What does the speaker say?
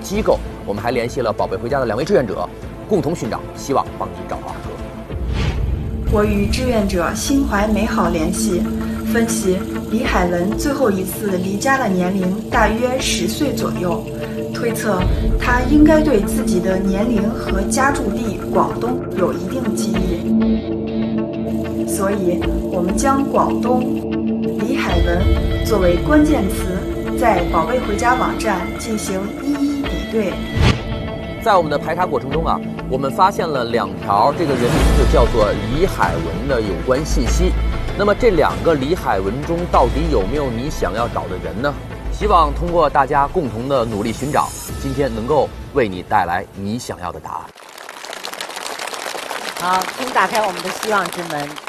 机构，我们还联系了宝贝回家的2位志愿者，共同寻找，希望帮你找到阿哥。 我与志愿者心怀美好联系，分析李海文最后一次离家的年龄大约10岁左右，推测他应该对自己的年龄和家住地广东有一定记忆，所以我们将广东、李海文作为关键词，在宝贝回家网站进行一一比对。 在我们的排查过程中啊，我们发现了2条这个人名字叫做李海文的有关信息。那么这2个李海文中到底有没有你想要找的人呢？希望通过大家共同的努力寻找，今天能够为你带来你想要的答案。 好，请打开我们的希望之门。